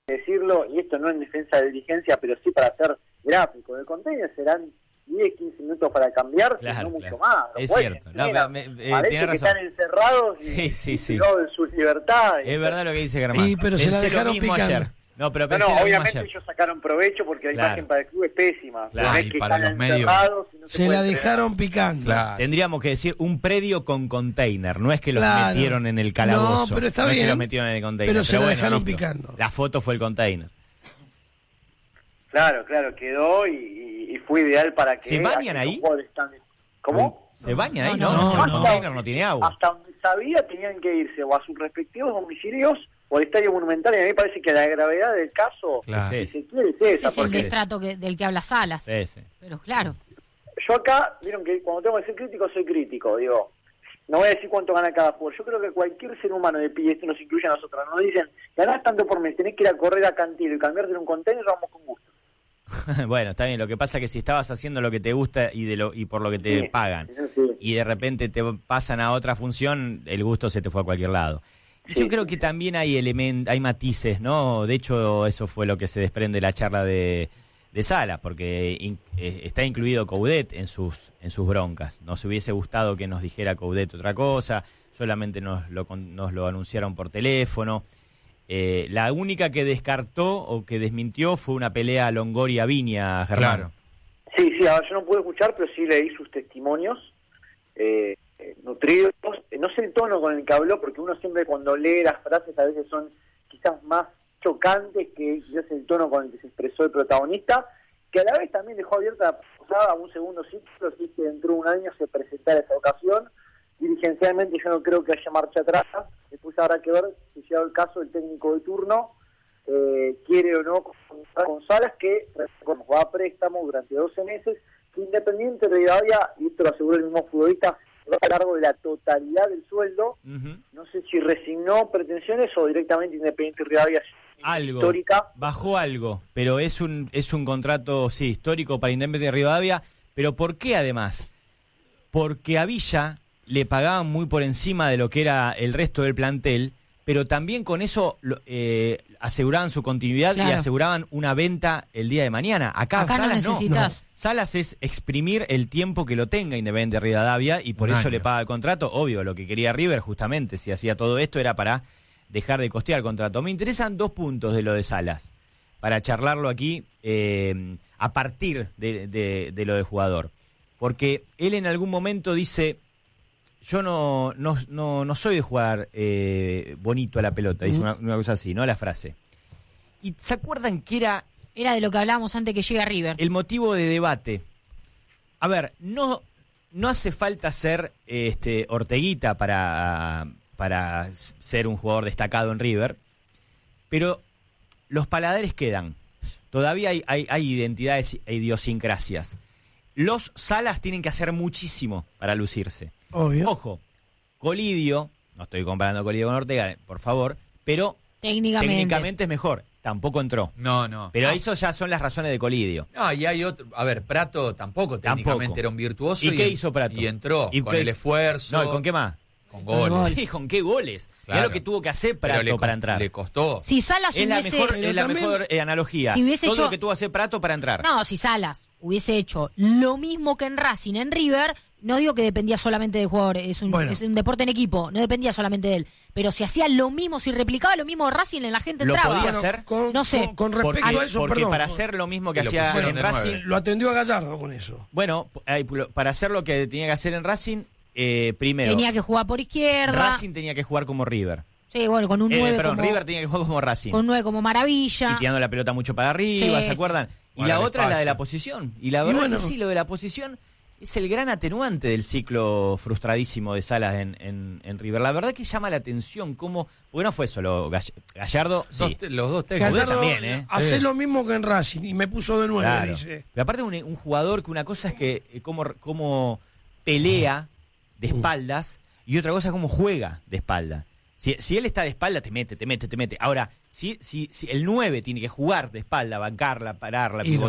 decirlo, y esto no en defensa de diligencia, pero sí para hacer gráfico. El container serán 10, 15 minutos para cambiar, claro, no mucho más. Es cierto. No, parece que razón. están encerrados sí. de sus libertades. Es verdad lo que dice Germán. Pero se la dejaron picando. Ayer. No, pero obviamente ellos sacaron provecho porque la imagen para el club es pésima. Claro, es que para están los medios. No se la dejaron picando. Claro. Tendríamos que decir un predio con container, no es que los metieron en el calabozo. No, pero está bien. Es que los metieron en el container. Pero se la dejaron listo. picando. La foto fue el container. Claro, quedó y fue ideal para que... ¿Se bañan ahí? ¿Cómo? ¿Se bañan ahí? No, el container no tiene agua. Hasta donde sabía tenían que irse o a sus respectivos domicilios o al Estadio Monumental, y a mí me parece que la gravedad del caso, claro. si se quiere, es esa. Ese es el destrato del que habla Salas. Sí. Pero claro. Yo acá, vieron que cuando tengo que ser crítico, soy crítico, digo. No voy a decir cuánto gana cada jugador. Yo creo que cualquier ser humano de pie, esto nos incluye a nosotros, nos dicen, ganás tanto por mes, tenés que ir a correr a Cantilo y cambiarte en un container, vamos con gusto. Bueno, está bien. Lo que pasa es que si estabas haciendo lo que te gusta y por lo que te pagan, y de repente te pasan a otra función, el gusto se te fue a cualquier lado. Y yo creo que también hay matices, ¿no? De hecho, eso fue lo que se desprende de la charla de Salas, porque está incluido Coudet en sus broncas. Nos hubiese gustado que nos dijera Coudet otra cosa, solamente nos lo anunciaron por teléfono. La única que descartó o que desmintió fue una pelea Longoria-Viña, Germán. Claro. Sí, a ver, yo no pude escuchar, pero sí leí sus testimonios nutridos. No sé el tono con el que habló, porque uno siempre cuando lee las frases a veces son quizás más chocantes que quizás el tono con el que se expresó el protagonista, que a la vez también dejó abierta la posada a un segundo ciclo, si es que dentro de un año se presentara esa ocasión. Dirigencialmente yo no creo que haya marcha atrás. Después habrá que ver si llegado el caso el técnico de turno quiere o no con Salas, que va a préstamo durante 12 meses, que Independiente de Rivadavia, y esto lo aseguró el mismo futbolista, va a cargo de la totalidad del sueldo. No sé si resignó pretensiones o directamente Independiente de Rivadavia algo histórica. Bajó algo, pero es un contrato histórico para Independiente de Rivadavia. Pero ¿por qué además? Porque a Villa le pagaban muy por encima de lo que era el resto del plantel, pero también con eso aseguraban su continuidad, claro, y aseguraban una venta el día de mañana. Acá Salas no. Salas es exprimir el tiempo que lo tenga Independiente de Rivadavia, y por eso le paga el contrato. Obvio, lo que quería River justamente, si hacía todo esto, era para dejar de costear el contrato. Me interesan 2 puntos de lo de Salas, para charlarlo aquí a partir de lo de jugador. Porque él en algún momento dice... Yo no soy de jugar bonito a la pelota, dice una cosa así, ¿no? La frase. ¿Y se acuerdan que era de lo que hablábamos antes que llegue a River? El motivo de debate. A ver, no hace falta ser Orteguita para ser un jugador destacado en River, pero los paladares quedan. Todavía hay identidades e idiosincrasias. Los Salas tienen que hacer muchísimo para lucirse. Obvio. Ojo, Colidio, no estoy comparando Colidio con Ortega, por favor, pero técnicamente es mejor. Tampoco entró. No. Pero eso ya son las razones de Colidio. No, y hay otro. A ver, Prato tampoco técnicamente era un virtuoso. ¿Y qué hizo Prato? Y entró con el esfuerzo. No, ¿y con qué más? Con goles. Sí, ¿con qué goles? Claro. Es lo que tuvo que hacer Prato para entrar. Le costó. Si Salas es hubiese... la mejor analogía. Si hubiese todo hecho... lo que tuvo que hacer Prato para entrar. No, si Salas hubiese hecho lo mismo que en Racing, en River, no digo que dependía solamente del jugador, es un deporte en equipo, no dependía solamente de él. Pero si hacía lo mismo, si replicaba lo mismo de Racing, la gente entraba. ¿Lo podía hacer? No sé. Con respecto a eso, porque perdón. Para hacer lo mismo que hacía en Racing... Lo atendió a Gallardo con eso. Bueno, para hacer lo que tenía que hacer en Racing, primero... Tenía que jugar por izquierda. Racing tenía que jugar como River. Sí, bueno, con un 9 River tenía que jugar como Racing. Con 9 como Maravilla. Y tirando la pelota mucho para arriba, sí, ¿se acuerdan? Y la otra es la de la posición. Y la verdad que sí, lo de la posición es el gran atenuante del ciclo frustradísimo de Salas en River. La verdad que llama la atención cómo... Porque no fue solo Gallardo, sí. Los dos técnicos. Gallardo también, hace lo mismo que en Racing y me puso de 9, claro. dice. Pero aparte un jugador que una cosa es que cómo pelea de espaldas y otra cosa es cómo juega de espalda. Si él está de espalda, te mete. Ahora, si el 9 tiene que jugar de espalda, bancarla, pararla, pivotear...